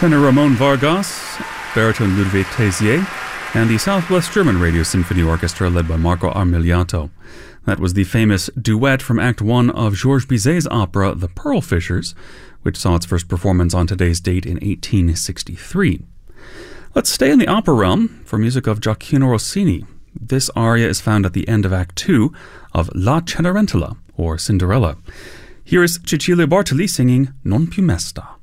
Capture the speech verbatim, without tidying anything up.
tenor Ramon Vargas, baritone Ludwig Tézier, and the Southwest German Radio Symphony Orchestra led by Marco Armiliato. That was the famous duet from Act One of Georges Bizet's opera The Pearl Fishers, which saw its first performance on today's date in eighteen sixty-three. Let's stay in the opera realm for music of Gioacchino Rossini. This aria is found at the end of Act Two of La Cenerentola, or Cinderella. Here is Cecilia Bartoli singing Non più mesta.